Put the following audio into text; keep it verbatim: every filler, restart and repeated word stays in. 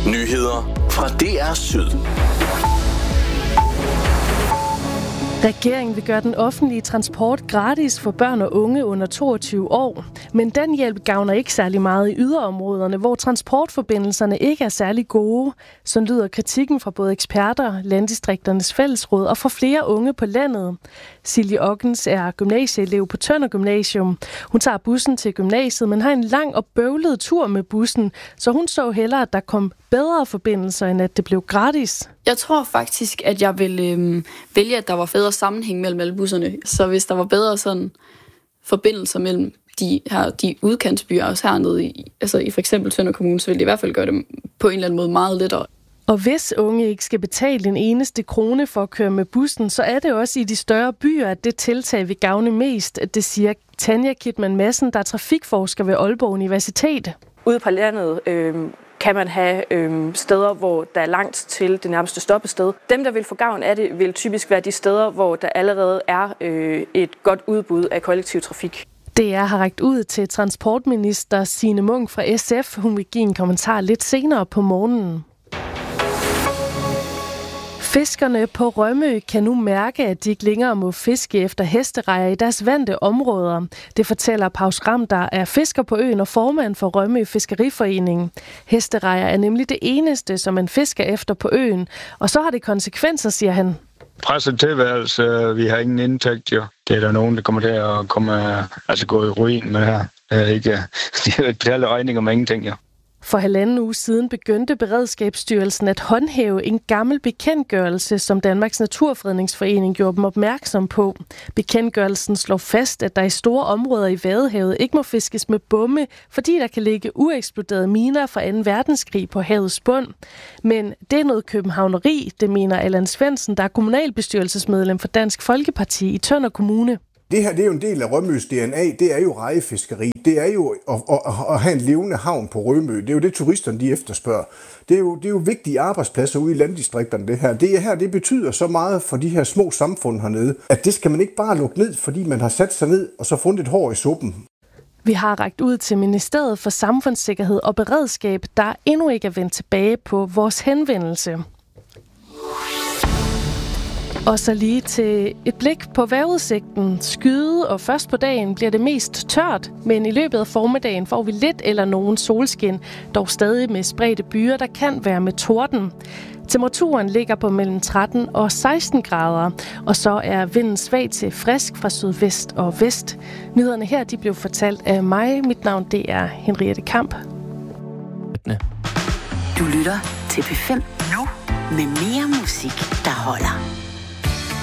Nyheder fra D R Syd. Regeringen vil gøre den offentlige transport gratis for børn og unge under toogtyve år. Men den hjælp gavner ikke særlig meget i yderområderne, hvor transportforbindelserne ikke er særlig gode. Så lyder kritikken fra både eksperter, Landdistrikternes Fællesråd og fra flere unge på landet. Silje Oggens er gymnasieelev på Tønder Gymnasium. Hun tager bussen til gymnasiet, men har en lang og bøvlet tur med bussen, så hun så hellere, at der kom bedre forbindelser, end at det blev gratis. Jeg tror faktisk, at jeg ville øh, vælge, at der var bedre sammenhæng mellem alle busserne. Så hvis der var bedre sådan forbindelser mellem de her de udkantsbyer, også hernede i, altså i for eksempel Tønder Kommune, så ville det i hvert fald gøre det på en eller anden måde meget lettere. Og hvis unge ikke skal betale en eneste krone for at køre med bussen, så er det også i de større byer, at det tiltag vil gavne mest. Det siger Tanja Kidman Madsen, der er trafikforsker ved Aalborg Universitet. Ude på landet øh, kan man have øh, steder, hvor der er langt til det nærmeste stoppested. Dem, der vil få gavn af det, vil typisk være de steder, hvor der allerede er øh, et godt udbud af kollektiv trafik. D R har rækket ud til transportminister Signe Munk fra S F. Hun vil give en kommentar lidt senere på morgenen. Fiskerne på Rømø kan nu mærke, at de ikke længere må fiske efter hesterejer i deres vante områder. Det fortæller Paus Ram, der er fisker på øen og formand for Rømø Fiskeriforening. Hesterejer er nemlig det eneste, som man fisker efter på øen, og så har det konsekvenser, siger han. Presset tilværelse, vi har ingen indtægt jo. Det er der nogen, der kommer til at komme, altså gå i ruin med her. Det er ikke, de har betalt regninger med ingenting jo. For halvanden uge siden begyndte Beredskabsstyrelsen at håndhæve en gammel bekendtgørelse, som Danmarks Naturfredningsforening gjorde dem opmærksom på. Bekendtgørelsen slår fast, at der i store områder i Vadehavet ikke må fiskes med bomme, fordi der kan ligge ueksploderede miner fra anden verdenskrig på havets bund. Men det er noget københavneri, det mener Allan Svendsen, der er kommunalbestyrelsesmedlem for Dansk Folkeparti i Tønder Kommune. Det her det er jo en del af Rømøs D N A, det er jo rejefiskeri, det er jo at, at, at have en levende havn på Rømø, det er jo det turisterne de efterspørger. Det er jo, det er jo vigtige arbejdspladser ude i landdistrikterne det her. Det her det betyder så meget for de her små samfund hernede, at det skal man ikke bare lukke ned, fordi man har sat sig ned og så fundet et hår i suppen. Vi har rækket ud til Ministeriet for Samfundssikkerhed og Beredskab, der endnu ikke er vendt tilbage på vores henvendelse. Og så lige til et blik på vejrudsigten. Skyde, og først på dagen bliver det mest tørt, men i løbet af formiddagen får vi lidt eller nogen solskin, dog stadig med spredte byer, der kan være med torden. Temperaturen ligger på mellem tretten og seksten grader, og så er vinden svag til frisk fra sydvest og vest. Nyhederne her de blev fortalt af mig. Mit navn det er Henriette Kamp. Du lytter til P fem nu med mere musik, der holder.